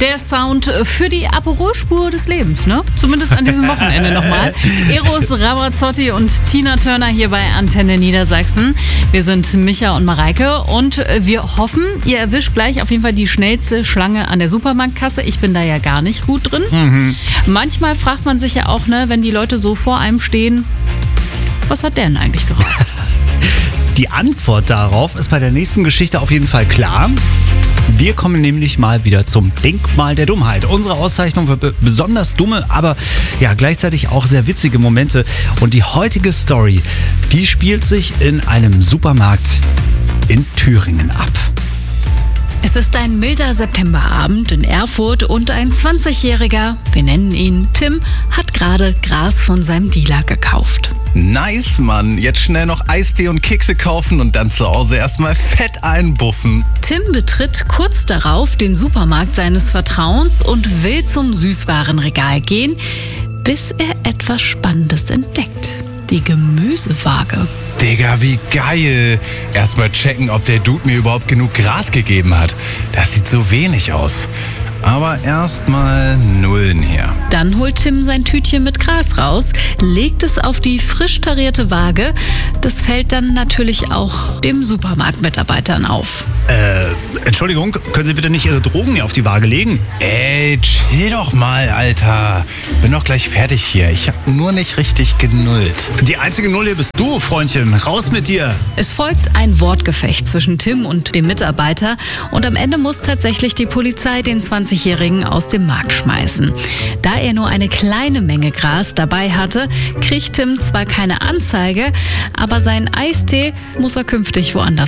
Der Sound für die Aperol-Spur des Lebens, ne? Zumindest an diesem Wochenende nochmal. Eros Ramazzotti und Tina Turner hier bei Antenne Niedersachsen. Wir sind Micha und Mareike und wir hoffen, ihr erwischt gleich auf jeden Fall die schnellste Schlange an der Supermarktkasse. Ich bin da ja gar nicht gut drin. Manchmal fragt man sich ja auch, ne, wenn die Leute so vor einem stehen, was hat der denn eigentlich geraucht? Die Antwort darauf ist bei der nächsten Geschichte auf jeden Fall klar. Wir kommen nämlich mal wieder zum Denkmal der Dummheit. Unsere Auszeichnung für besonders dumme, aber ja gleichzeitig auch sehr witzige Momente. Und die heutige Story, die spielt sich in einem Supermarkt in Thüringen ab. Es ist ein milder Septemberabend in Erfurt und ein 20-Jähriger, wir nennen ihn Tim, hat gerade Gras von seinem Dealer gekauft. Nice, Mann. Jetzt schnell noch Eistee und Kekse kaufen und dann zu Hause erstmal fett einbuffen. Tim betritt kurz darauf den Supermarkt seines Vertrauens und will zum Süßwarenregal gehen, bis er etwas Spannendes entdeckt. Die Gemüsewaage. Digga, wie geil. Erstmal checken, ob der Dude mir überhaupt genug Gras gegeben hat. Das sieht so wenig aus. Aber erstmal Nullen her. Dann holt Tim sein Tütchen mit Gras raus, legt es auf die frisch tarierte Waage. Das fällt dann natürlich auch dem Supermarktmitarbeitern auf. Entschuldigung, können Sie bitte nicht Ihre Drogen hier auf die Waage legen? Ey, chill doch mal, Alter. Bin doch gleich fertig hier. Ich hab nur nicht richtig genullt. Die einzige Null hier bist du, Freundchen. Raus mit dir. Es folgt ein Wortgefecht zwischen Tim und dem Mitarbeiter und am Ende muss tatsächlich die Polizei den 20-Jährigen aus dem Markt schmeißen. Da er nur eine kleine Menge Gras dabei hatte, kriegt Tim zwar keine Anzeige, aber seinen Eistee muss er künftig woanders